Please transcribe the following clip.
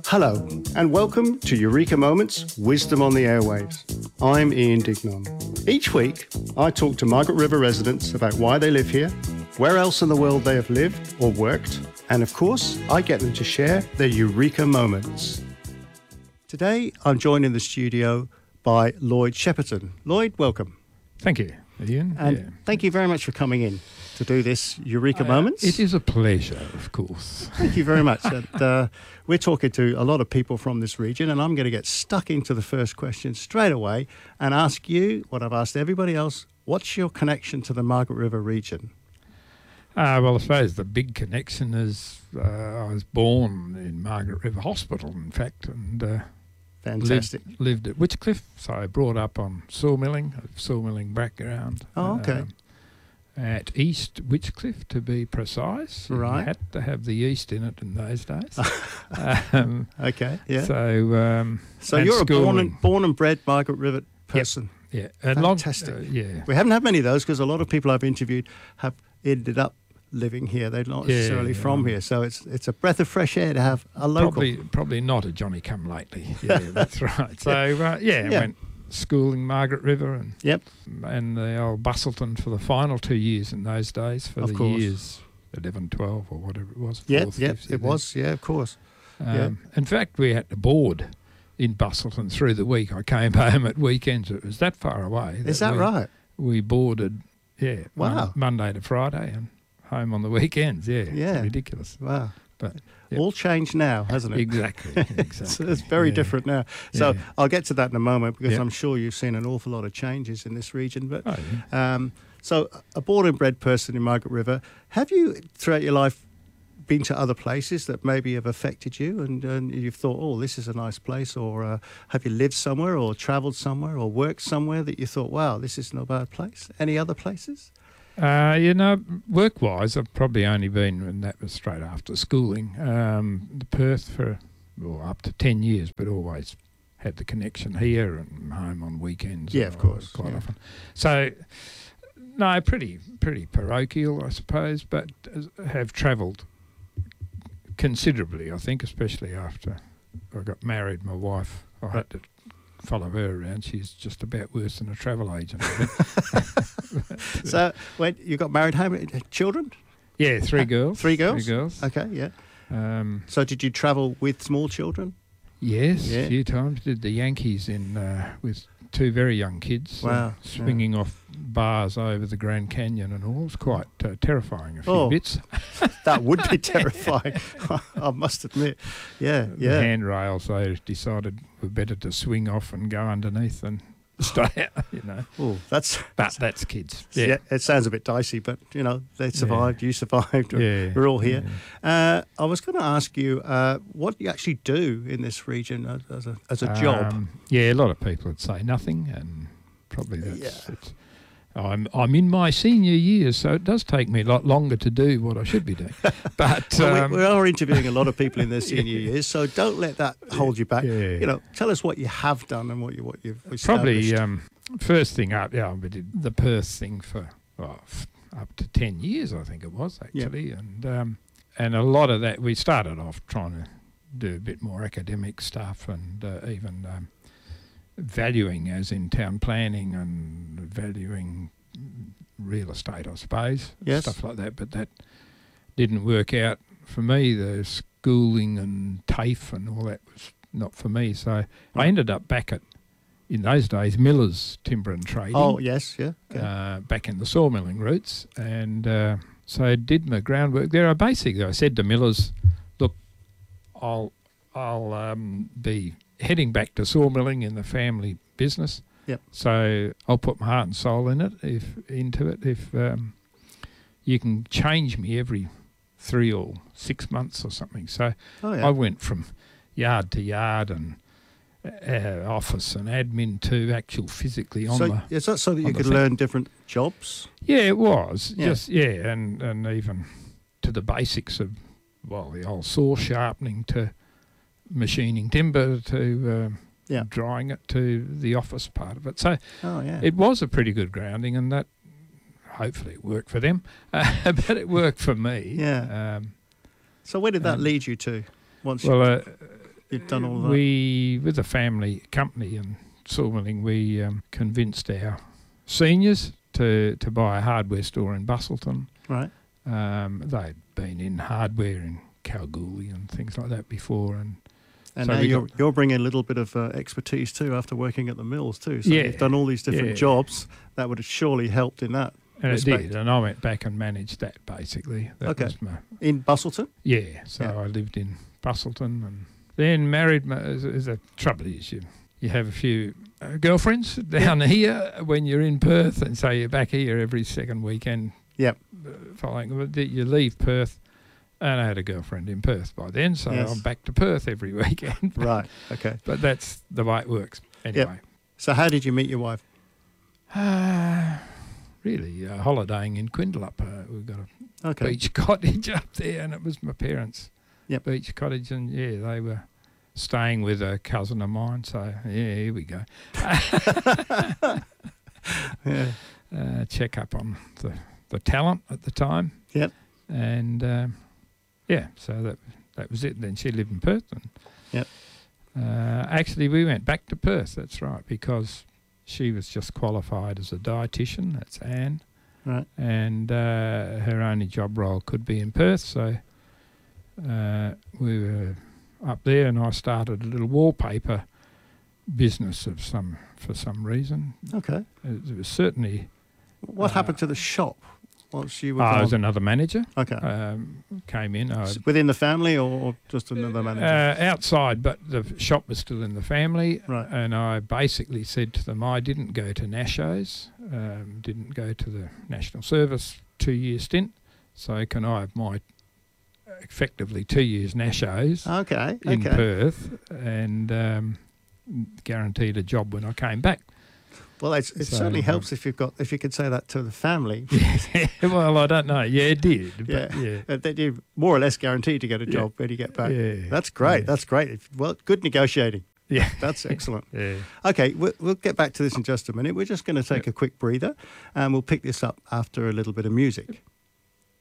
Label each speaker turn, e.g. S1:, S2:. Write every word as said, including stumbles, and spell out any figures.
S1: Hello, and welcome to Eureka Moments, Wisdom on the Airwaves. I'm Ian Dignon. Each week, I talk to Margaret River residents about why they live here, where else in the world they have lived or worked, and of course, I get them to share their Eureka Moments. Today, I'm joined in the studio by Lloyd Shepperton. Lloyd, welcome.
S2: Thank you, Ian.
S1: And
S2: yeah.
S1: thank you very much for coming in to do this Eureka
S2: Uh,
S1: Moments.
S2: It is a pleasure, of course.
S1: Thank you very much. and, uh, we're talking to a lot of people from this region, and I'm going to get stuck into the first question straight away and ask you what I've asked everybody else. What's your connection to the Margaret River region?
S2: Uh, well, I suppose the big connection is uh, I was born in Margaret River Hospital, in fact, and uh,
S1: Fantastic.
S2: lived, lived at Witchcliffe. So I brought up on sawmilling, a sawmilling background.
S1: Oh, okay.
S2: Um, at East Witchcliffe, to be precise.
S1: Right.
S2: You had to have the yeast in it in those days. um,
S1: Okay, yeah. So,
S2: So, um, and
S1: you're a born
S2: schooling.
S1: and, born and bred Margaret River person.
S2: Yeah, and long-
S1: Fantastic.
S2: uh, yeah.
S1: We haven't had many of those because a lot of people I've interviewed have ended up living here. They're not
S2: Yeah,
S1: necessarily from
S2: um,
S1: here. So it's it's a breath of fresh air to have a local.
S2: Probably, probably not a Johnny come lately. Yeah, that's right. So uh, yeah, I
S1: Yeah.
S2: went schooling Margaret River and
S1: Yep.
S2: and the old Bustleton for the final two years in those days for
S1: Of
S2: the
S1: course.
S2: years eleven, twelve or whatever it was.
S1: Yeah,
S2: fourth,
S1: yeah,
S2: fifth,
S1: it
S2: then.
S1: was. Yeah, of course.
S2: Um,
S1: yeah.
S2: In fact, we had to board in Bustleton through the week. I came home at weekends. It was that far away.
S1: Is that
S2: we,
S1: right?
S2: We boarded, yeah,
S1: Wow.
S2: Mon- Monday to Friday and home on the weekends. Yeah,
S1: Yeah.
S2: it's ridiculous.
S1: Wow.
S2: But yeah.
S1: All changed now, hasn't it?
S2: Exactly, exactly.
S1: So it's very
S2: Yeah.
S1: different now. So
S2: Yeah.
S1: I'll get to that in a moment because
S2: Yeah.
S1: I'm sure you've seen an awful lot of changes in this region. But
S2: Oh, yeah.
S1: um, so a born and bred person in Margaret River, have you throughout your life been to other places that maybe have affected you and, and you've thought, oh, this is a nice place, or uh, have you lived somewhere or travelled somewhere or worked somewhere that you thought, wow, this is not a bad place? Any other places?
S2: Uh, you know, work-wise, I've probably only been, and that was straight after schooling, um, to Perth for well, up to ten years, but always had the connection here and home on weekends.
S1: Yeah, of
S2: uh,
S1: course,
S2: Quite
S1: yeah.
S2: often. So, no, pretty pretty parochial, I suppose, but have travelled considerably, I think, especially after I got married. My wife, I had to follow her around. She's just about worse than a travel agent, I think.
S1: So when you got married, how many children?
S2: Yeah, three girls.
S1: Three girls?
S2: Three girls.
S1: Okay, yeah.
S2: Um,
S1: So did you travel with small children?
S2: yes,
S1: Yeah.
S2: a few times. Did the Yankees in uh, with two very young kids. uh,
S1: Wow,
S2: swinging off bars over the Grand Canyon and all. It was quite uh, terrifying, a few
S1: Oh.
S2: bits.
S1: That would be terrifying, I must admit. Yeah,
S2: The
S1: yeah.
S2: handrails, they decided were better to swing off and go underneath than stay out, you know.
S1: Oh, that's
S2: But that's kids.
S1: yeah.
S2: Yeah.
S1: It sounds a bit dicey, but you know they survived. You survived.
S2: Yeah.
S1: We're all here.
S2: Yeah.
S1: Uh, I was going to ask you uh, what you actually do in this region as, as a as a job.
S2: Um, yeah, a lot of people would say nothing, and probably that's.
S1: Yeah.
S2: It's, I'm I'm in my senior years, so it does take me a lot longer to do what I should be doing. But
S1: Well,
S2: um,
S1: we, we are interviewing a lot of people in their senior years, so don't let that hold you back.
S2: Yeah.
S1: You know, tell us what you have done and what you what you've established.
S2: probably um, first thing up, yeah, we did the Perth thing for well, f- up to ten years, I think it was actually, and um, and a lot of that we started off trying to do a bit more academic stuff and uh, even. Um, valuing as in town planning and valuing real estate, I suppose,
S1: Yes.
S2: stuff like that. But that didn't work out for me. The schooling and TAFE and all that was not for me. So I ended up back at, in those days, Miller's Timber and Trading.
S1: Oh yes, yeah. Okay.
S2: Uh, back in the sawmilling roots, and uh, so I did my groundwork there. I basically I said to Miller's, look, I'll I'll um, be heading back to sawmilling in the family business.
S1: Yep.
S2: So I'll put my heart and soul in it, if into it. If um, you can change me every three or six months or something. So
S1: Oh yeah.
S2: I went from yard to yard and uh, office and admin to actual physically on
S1: so
S2: the.
S1: is that so that you
S2: on the
S1: could
S2: thing.
S1: learn different jobs?
S2: Yeah, it was.
S1: Yeah.
S2: Just yeah, and, and even to the basics of well, the old saw sharpening to machining timber to um,
S1: Yeah.
S2: drying it to the office part of it. So
S1: Oh yeah.
S2: it was a pretty good grounding, and that hopefully it worked for them, uh, but it worked for me.
S1: Yeah.
S2: Um,
S1: So where did that
S2: um,
S1: lead you to? Once
S2: well,
S1: you,
S2: uh,
S1: you've done all of that?
S2: We, with a family company in sawmilling, we um, convinced our seniors to, to buy a hardware store in Bustleton.
S1: Right.
S2: Um, they'd been in hardware in Kalgoorlie and things like that before, and
S1: And
S2: so
S1: now
S2: we
S1: you're,
S2: got-
S1: you're bringing a little bit of uh, expertise too after working at the mills too. So
S2: Yeah,
S1: you've done all these different
S2: yeah.
S1: jobs. That would have surely helped in that
S2: and it
S1: respect.
S2: did. And I went back and managed that basically. That
S1: Okay.
S2: was my,
S1: In Bustleton?
S2: yeah. So
S1: Yeah.
S2: I lived in Bustleton and then married. My, is, is the trouble is you you have a few uh, girlfriends down here when you're in Perth, and so you're back here every second weekend.
S1: Yep.
S2: Uh, following, but th- you leave Perth. And I had a girlfriend in Perth by then, so
S1: Yes.
S2: I'm back to Perth every weekend.
S1: Right. Okay.
S2: But that's the way it works. Anyway.
S1: So how did you meet your wife?
S2: Uh, really, uh, holidaying in Quindalup. Uh, we've got a
S1: Okay.
S2: beach cottage up there, and it was my parents'
S1: Yep.
S2: beach cottage, and yeah, they were staying with a cousin of mine. So yeah, here we go.
S1: Yeah.
S2: Uh, check up on the the talent at the time.
S1: Yep.
S2: And um, yeah, so that that was it. Then she lived in Perth, and
S1: Yep.
S2: uh, actually we went back to Perth. That's right, because she was just qualified as a dietitian. That's Anne.
S1: Right.
S2: And uh, her only job role could be in Perth, so uh, we were up there, and I started a little wallpaper business of some for some reason.
S1: Okay.
S2: It, it was certainly.
S1: What
S2: Uh,
S1: happened to the shop once you were
S2: I was
S1: gone?
S2: another manager.
S1: Okay.
S2: Um, came in. I,
S1: S- Within the family or, or just another manager?
S2: Uh, outside, but the shop was still in the family.
S1: Right.
S2: And I basically said to them, I didn't go to Nashos, um, didn't go to the National Service two-year stint, so can I have my effectively two years Nashos
S1: Okay.
S2: in
S1: Okay.
S2: Perth and um, guaranteed a job when I came back.
S1: Well, it's, it
S2: So,
S1: certainly
S2: um,
S1: helps if you've got if you could say that to the family.
S2: Well, I don't know. Yeah, it did. But
S1: Yeah.
S2: yeah.
S1: Uh, that you're more or less guaranteed to get a
S2: Yeah.
S1: job when you get back.
S2: Yeah.
S1: That's great.
S2: Yeah.
S1: That's great. If- Well, good negotiating.
S2: Yeah.
S1: That's excellent.
S2: Yeah.
S1: Okay, we'll, we'll get back to this in just a minute. We're just going to take a quick breather, and we'll pick this up after a little bit of music.